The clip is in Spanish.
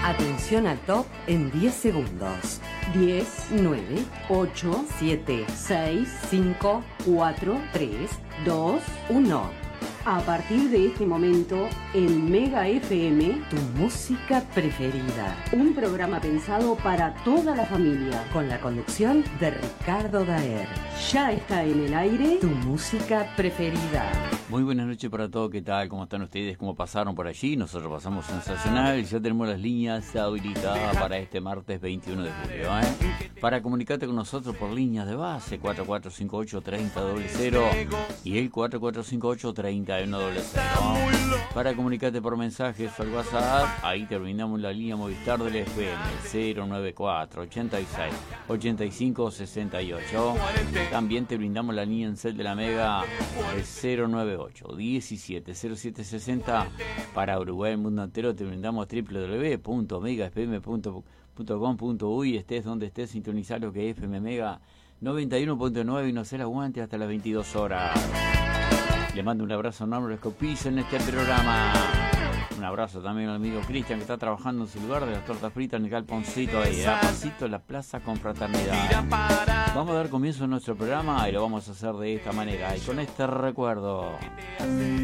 Atención al top en 10 segundos. 10, 9, 8, 7, 6, 5, 4, 3, 2, 1. A partir de este momento, en Mega FM, tu música preferida. Un programa pensado para toda la familia. Con la conducción de Ricardo Daer. Ya está en el aire tu música preferida. Muy buenas noches para todos, ¿qué tal? ¿Cómo están ustedes? ¿Cómo pasaron por allí? Nosotros pasamos sensacional y ya tenemos las líneas habilitadas para este martes 21 de julio. Para comunicarte con nosotros por líneas de base 4458-3000 y el 4458-3100. Para comunicarte por mensajes al WhatsApp, ahí terminamos la línea Movistar del FM 094-86-85-68. También te brindamos la línea en cel de la Mega 098-17-0760. Para Uruguay, el mundo entero, te brindamos www.megafm.com.uy. Estés donde estés, sintonizar lo que es FM Mega 91.9 y no se la aguante hasta las 22 horas. Le mando un abrazo enorme a los que pisan en este programa. Un abrazo también al amigo Cristian, que está trabajando en su lugar de las tortas fritas en el Galponcito, ahí, a pasito en la Plaza Confraternidad. Vamos a dar comienzo a nuestro programa y lo vamos a hacer de esta manera y con este recuerdo.